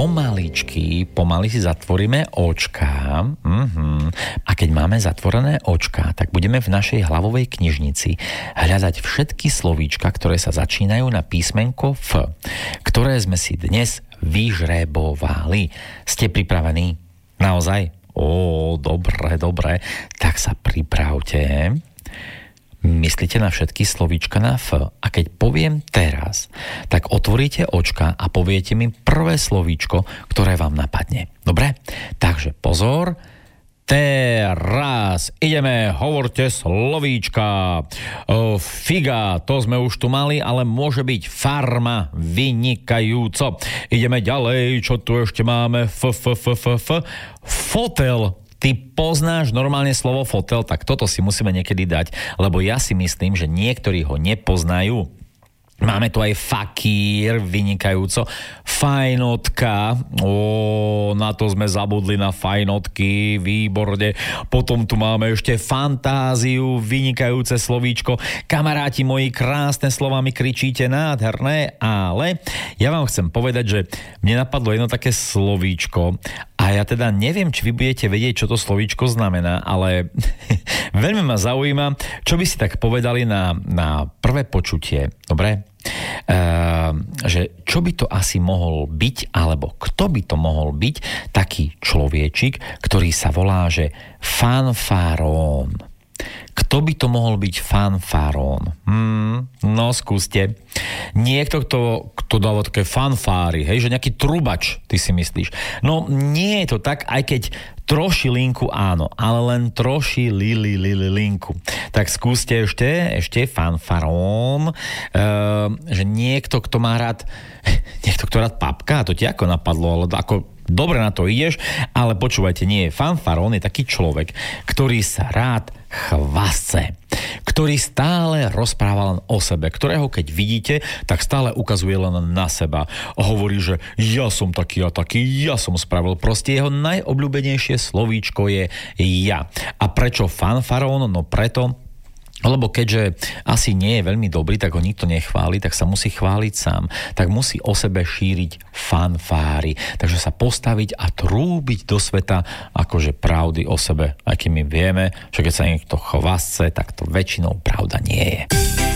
pomaly si zatvoríme očká. A keď máme zatvorené očká, tak budeme v našej hlavovej knižnici hľadať všetky slovíčka, ktoré sa začínajú na písmenko F, ktoré sme si dnes vyžrebovali. Ste pripravení? Naozaj? Dobre. Tak sa pripravte. Myslíte na všetky slovíčka na F. A keď poviem teraz, tak otvoríte očka a poviete mi prvé slovíčko, ktoré vám napadne. Dobre? Takže pozor. Teraz ideme, hovorte slovíčka. Figa, to sme už tu mali, ale môže byť farma, vynikajúco. Ideme ďalej, čo tu ešte máme? Fotel. Ty poznáš normálne slovo fotel, tak toto si musíme niekedy dať, lebo ja si myslím, že niektorí ho nepoznajú. Máme tu aj fakír, vynikajúco. Fajnotka, na to sme zabudli, na fajnotky, výborne. Potom tu máme ešte fantáziu, vynikajúce slovíčko. Kamaráti moji, krásne slova mi kričíte, nádherné, ale ja vám chcem povedať, že mne napadlo jedno také slovíčko a ja teda neviem, či vy budete vedieť, čo to slovíčko znamená, ale veľmi ma zaujíma, čo by si tak povedali na prvé počutie, dobre? Že čo by to asi mohol byť, alebo kto by to mohol byť, taký človečik, ktorý sa volá, že fanfarón. Kto by to mohol byť fanfarón? No, skúste. Niekto, kto dáva také fanfáry, hej, že nejaký trubač, ty si myslíš. No, nie je to tak, aj keď trošilinku áno, ale len trošilinku. Tak skúste ešte fanfarón, že niekto, kto má rád, niekto, kto rád papka, to ti ako napadlo, ale ako dobre na to ideš, ale počúvajte, nie, fanfarón je taký človek, ktorý sa rád chvasce, ktorý stále rozpráva len o sebe, ktorého keď vidíte, tak stále ukazuje len na seba a hovorí, že ja som taký a taký, ja som spravil. Proste jeho najobľúbenejšie slovíčko je ja. A prečo fanfarón? No preto, lebo keďže asi nie je veľmi dobrý, tak ho nikto nechváli, tak sa musí chváliť sám. Tak musí o sebe šíriť fanfáry. Takže sa postaviť a trúbiť do sveta akože pravdy o sebe. Aj keď my vieme, že keď sa niekto chvasce, tak to väčšinou pravda nie je.